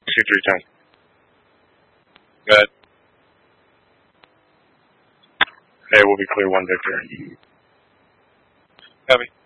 C310. Go ahead. Hey, we'll be clear 1 Victor. Copy.